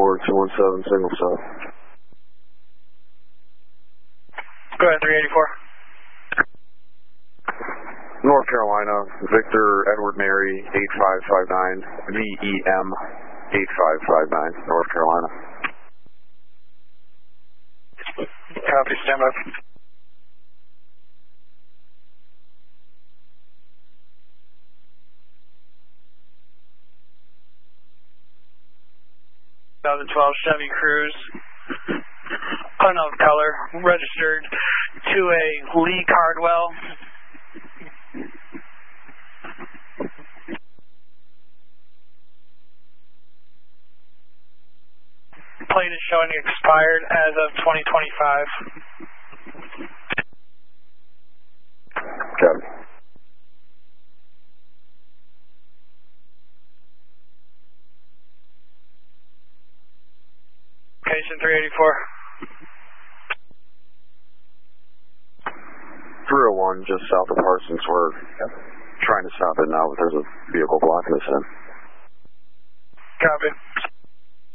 217, single cell. Go ahead, 384. North Carolina, Victor Edward Mary, 8559, VEM, 8559, North Carolina. Copy, stand by. Chevy Cruise, unknown color, registered to a Lee Cardwell. Plate is showing expired as of 2025. Copy. Location 384. 301, just south of Parsons. We're trying to stop it now, but there's a vehicle blocking us in. Copy.